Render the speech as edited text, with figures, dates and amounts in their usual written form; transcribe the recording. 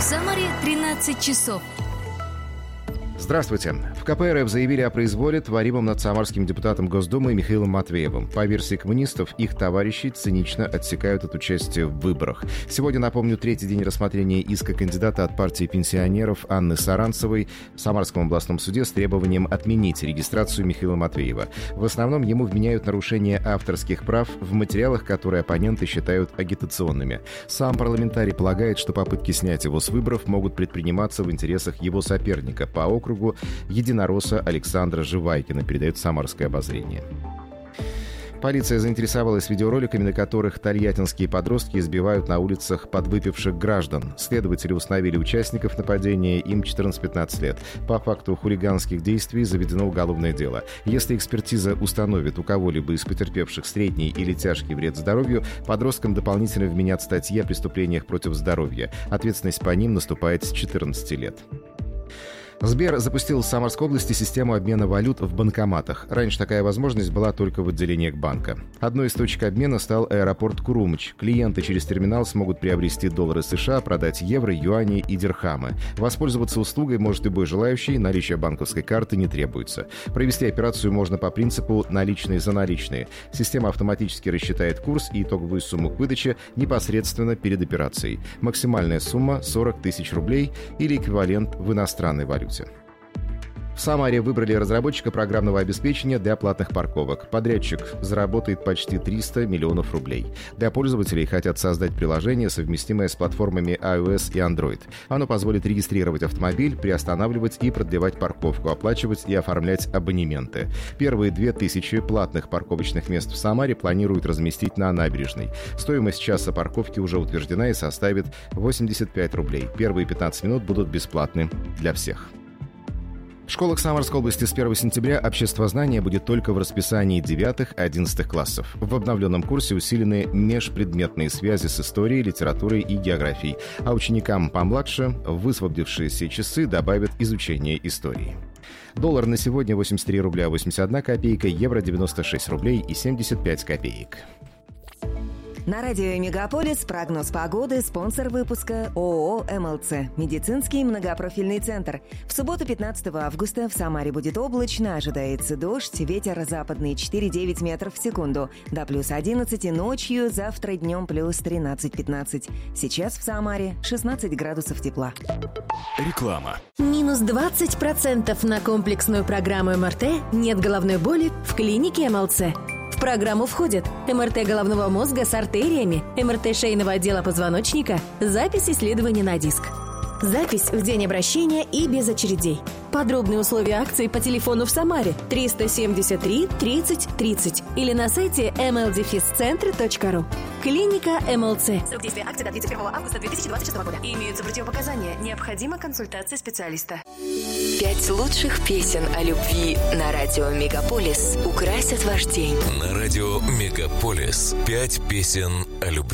Самаре 13 часов. Здравствуйте. В КП РФ заявили о произволе, творимом над самарским депутатом Госдумы Михаилом Матвеевым. По версии коммунистов, их товарищи цинично отсекают от участия в выборах. Сегодня, напомню, третий день рассмотрения иска кандидата от партии пенсионеров Анны Саранцевой в Самарском областном суде с требованием отменить регистрацию Михаила Матвеева. В основном ему вменяют нарушение авторских прав в материалах, которые оппоненты считают агитационными. Сам парламентарий полагает, что попытки снять его с выборов могут предприниматься в интересах его соперника по округу единоросса Александра Живайкина, передает «Самарское обозрение». Полиция заинтересовалась видеороликами, на которых тольяттинские подростки избивают на улицах подвыпивших граждан. Следователи установили участников нападения, им 14-15 лет. По факту хулиганских действий заведено уголовное дело. Если экспертиза установит у кого-либо из потерпевших средний или тяжкий вред здоровью, подросткам дополнительно вменят статьи о преступлениях против здоровья. Ответственность по ним наступает с 14 лет. Сбер запустил в Самарской области систему обмена валют в банкоматах. Раньше такая возможность была только в отделениях банка. Одной из точек обмена стал аэропорт Курумыч. Клиенты через терминал смогут приобрести доллары США, продать евро, юани и дирхамы. Воспользоваться услугой может любой желающий, наличие банковской карты не требуется. Провести операцию можно по принципу наличные за наличные. Система автоматически рассчитает курс и итоговую сумму к выдаче непосредственно перед операцией. Максимальная сумма – 40 тысяч рублей или эквивалент в иностранной валюте. В Самаре выбрали разработчика программного обеспечения для платных парковок. Подрядчик заработает почти 300 миллионов рублей. Для пользователей хотят создать приложение, совместимое с платформами iOS и Android. Оно позволит регистрировать автомобиль, приостанавливать и продлевать парковку, оплачивать и оформлять абонементы. Первые 2000 платных парковочных мест в Самаре планируют разместить на набережной. Стоимость часа парковки уже утверждена и составит 85 рублей. Первые 15 минут будут бесплатны для всех. В школах Самарской области с 1 сентября обществознание будет только в расписании 9-11 классов. В обновленном курсе усилены межпредметные связи с историей, литературой и географией, а ученикам помладше в высвободившиеся часы добавят изучение истории. Доллар на сегодня 83 рубля 81 копейка, евро 96 рублей и 75 копеек. На радио «Мегаполис» прогноз погоды, спонсор выпуска ООО «МЛЦ» – медицинский многопрофильный центр. В субботу 15 августа в Самаре будет облачно, ожидается дождь, ветер западный 4,9 метров в секунду, до плюс 11 ночью, завтра днем плюс 13-15. Сейчас в Самаре 16 градусов тепла. Реклама. Минус 20% на комплексную программу МРТ «Нет головной боли» в клинике МЛЦ. В программу входят МРТ головного мозга с артериями, МРТ шейного отдела позвоночника, запись исследования на диск. Запись в день обращения и без очередей. Подробные условия акции по телефону в Самаре 373 30 30 или на сайте mldefiscentre.ru. Клиника МЛЦ. Срок действия акции до 31 августа 2026 года. Имеются противопоказания. Необходима консультация специалиста. 5 лучших песен о любви на радио «Мегаполис» украсят ваш день. На радио «Мегаполис» 5 песен о любви.